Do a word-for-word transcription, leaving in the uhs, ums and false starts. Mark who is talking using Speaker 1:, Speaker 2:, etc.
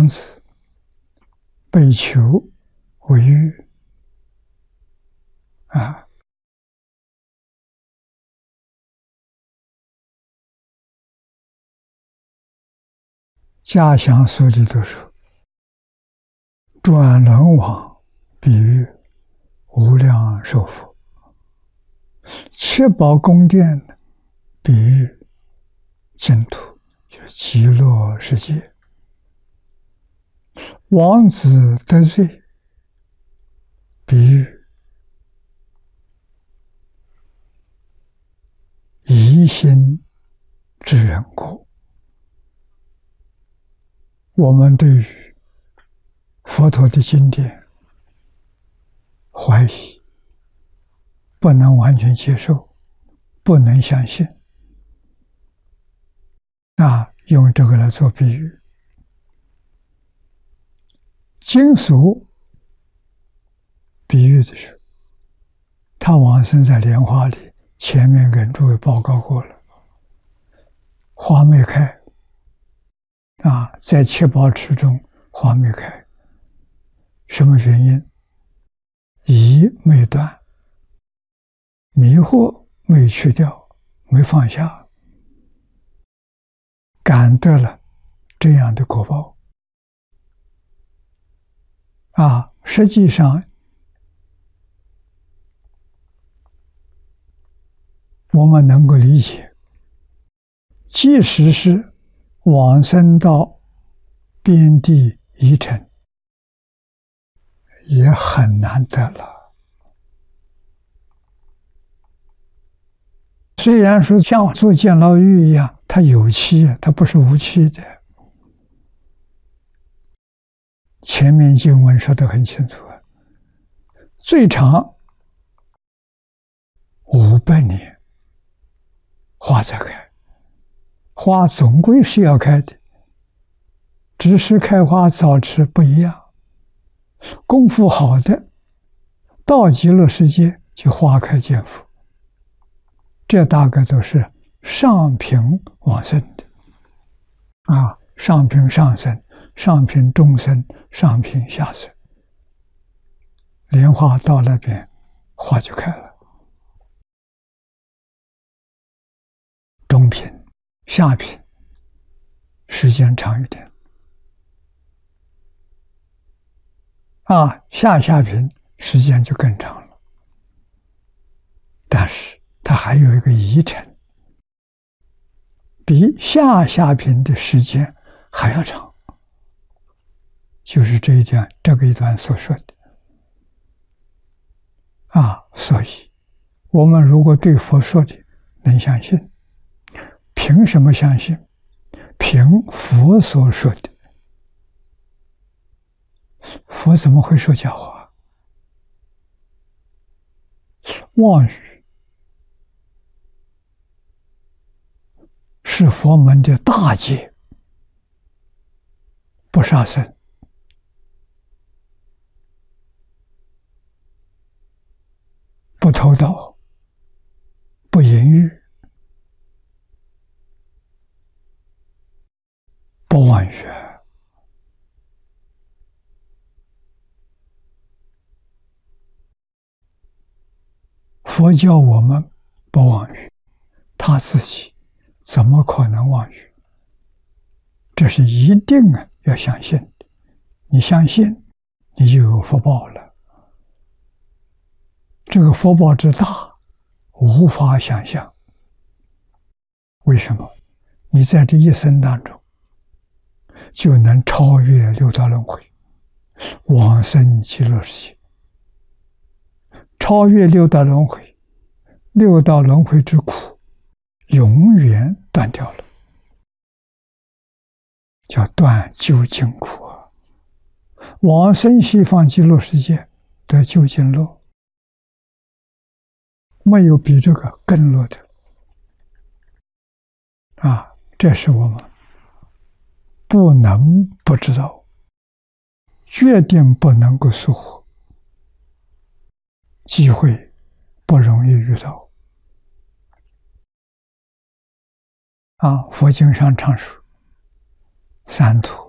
Speaker 1: 王子被囚为狱啊，家乡书里都说，转轮王比喻无量寿佛，七宝宫殿比喻净土，就是极乐世界。王子得罪比喻疑心之缘故。我们对于佛陀的经典怀疑，不能完全接受，不能相信，那用这个来做比喻。经俗比喻的是，他往生在莲花里，前面跟诸位报告过了，花没开啊，在七宝池中花没开，什么原因？疑没断，迷惑没去掉，没放下，感得了这样的果报啊。实际上我们能够理解，即使是往生到边地一尘，也很难得了。虽然说像做监牢狱一样，它有期，它不是无期的。前面经文说得很清楚，最长五百年花才开，花总归是要开的，只是开花早迟不一样。功夫好的，到极乐世界就花开见佛，这大概都是上品往生的啊，上品上生，上品中生，上品下生。莲花到那边，花就开了。中品、下品时间长一点啊，下下品时间就更长了。但是它还有一个疑尘，比下下品的时间还要长，就是这一段这个一段所说的啊。所以我们如果对佛说的能相信，凭什么相信？凭佛所说的。佛怎么会说假话？妄语是佛门的大戒，不杀生，不偷盗，不淫欲，不妄语。佛教我们不妄语，他自己怎么可能妄语？这是一定啊要相信的。你相信，你就有福报了。这个福报之大，无法想象。为什么？你在这一生当中，就能超越六道轮回，往生极乐世界。超越六道轮回，六道轮回之苦永远断掉了，叫断究竟苦啊！往生西方极乐世界得究竟乐，没有比这个更乐的啊！这是我们不能不知道，决定不能够疏忽。机会不容易遇到啊！佛经上常说，三途